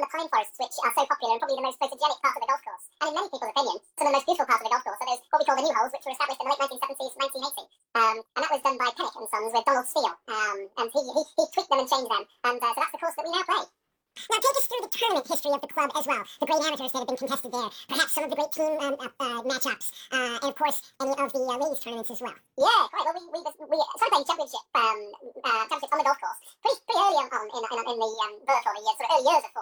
the pine forests, which are so popular and probably the most photogenic part of the golf course. And in many people's opinion, some of the most beautiful parts of the golf course are those what we call the new holes, which were established in the late 1970s, 1980. And that was done by Pennick and Sons with Donald Steele. And he tweaked them and changed them. And so that's the course that we now play. Now take us through the tournament history of the club as well. The great amateurs that have been contested there. Perhaps some of the great team matchups. And of course, any of the ladies tournaments as well. Yeah, quite. Well, we started playing championships on the golf course pretty early on in the Burr years, sort of early years of